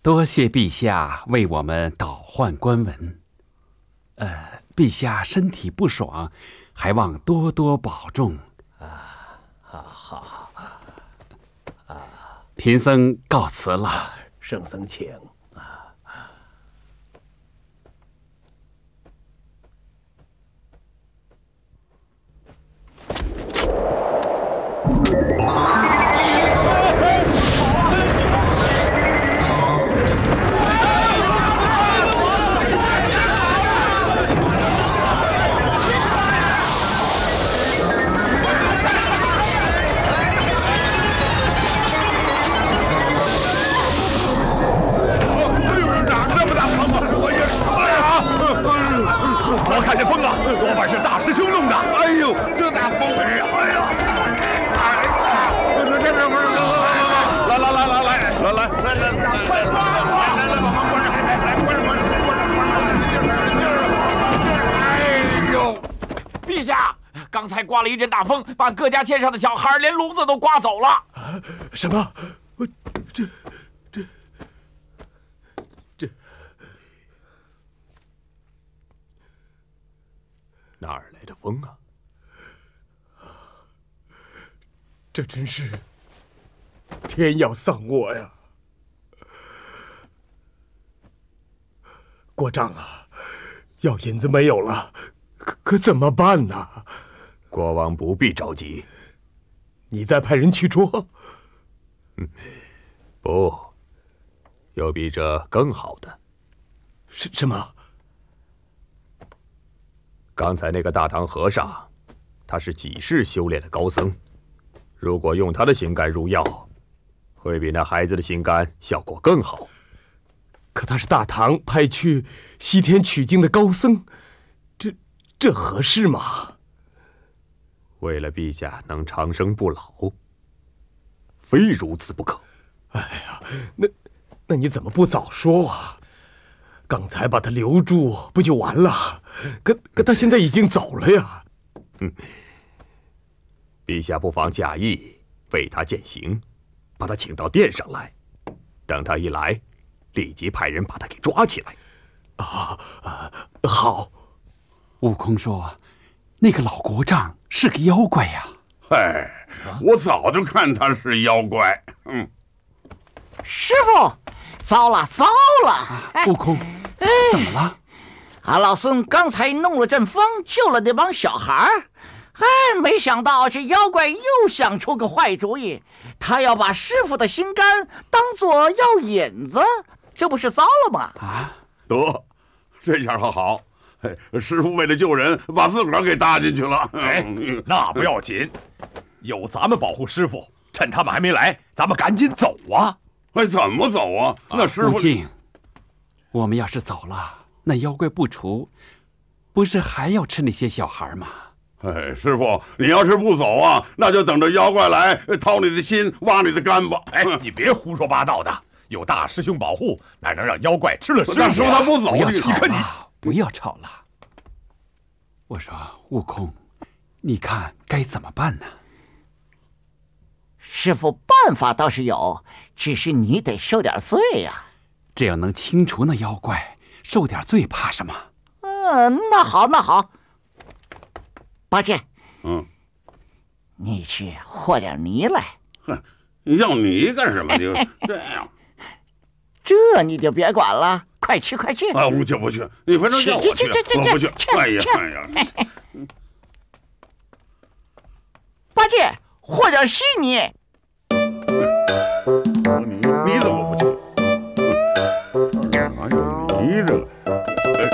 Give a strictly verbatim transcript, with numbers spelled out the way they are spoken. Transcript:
多谢陛下为我们倒换官文。呃，陛下身体不爽，还望多多保重。 啊，好好啊， 贫僧告辞了。 圣僧请。 我看见风了，多半是大师兄弄的。哎呦，这大风！哎呀，哎呀！这这不是？来来来来来来来来来来来来来，把门关上！来关上门，关上关上！使劲使劲啊！哎呦！ 陛下，刚才刮了一阵大风，把各家牵上的小孩连笼子都刮走了。 啊？什么？我这这这。 哪儿来的风啊？ 这真是天要丧我呀！过账了，要银子没有了，可可怎么办呢？ 国王不必着急， 你再派人去捉。 嗯，不，有比这更好的。 什什么？ 刚才那个大唐和尚，他是几世修炼的高僧，如果用他的心肝入药，会比那孩子的心肝效果更好。 可他是大唐派去西天取经的高僧，这这合适吗？ 为了陛下能长生不老，非如此不可。 哎呀，那那你怎么不早说啊？刚才把他留住不就完了？可可他现在已经走了呀。 嗯，陛下不妨假意为他饯行，把他请到殿上来，等他一来，立即派人把他给抓起来。 啊啊，好。 悟空说，那个老国丈是个妖怪呀。 嗨，我早就看他是妖怪。嗯， 师傅，糟了糟了！ 啊、悟空，哎、怎么了？ 俺老孙刚才弄了阵风，救了那帮小孩，哎，没想到这妖怪又想出个坏主意，他要把师傅的心肝当做药引子，这不是糟了吗？ 啊， 得，这下可好，师傅为了救人，把自个儿给搭进去了。 哎，那不要紧，有咱们保护师傅，趁他们还没来，咱们赶紧走啊！ 哎，怎么走啊？那师傅， 悟净，我们要是走了，那妖怪不除，不是还要吃那些小孩吗？ 哎，师傅，你要是不走啊，那就等着妖怪来掏你的心，挖你的肝吧。 哎，你别胡说八道的，有大师兄保护，哪能让妖怪吃了师傅？ 那师傅他不走， 不要吵你看你， 不要吵了。我说，悟空，你看该怎么办呢？ 师傅，办法倒是有，只是你得受点罪呀、啊。 只要能清除那妖怪，受点罪怕什么？ 嗯，那好，那好。八戒， 嗯， 你去和点泥来。 哼，你要泥干什么？就这样， 这你就别管了，快去快去！ 啊，我去不去？你反正叫我去，我不去。哎呀哎呀！ 八戒，和点细泥。